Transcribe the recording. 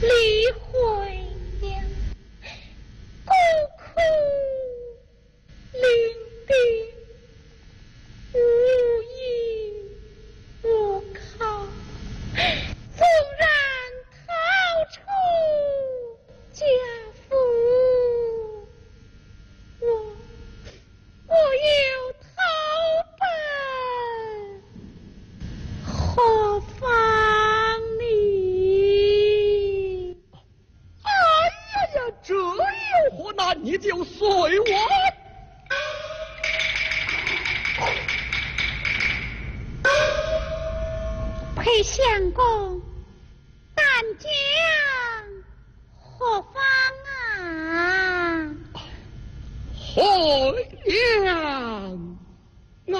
离婚呀，孤苦伶仃，无依无靠，纵然逃出家府，我又逃奔何方呢？ 哎呀，这有何难？你就随我。 裴相公，但将何方啊？ 回娘。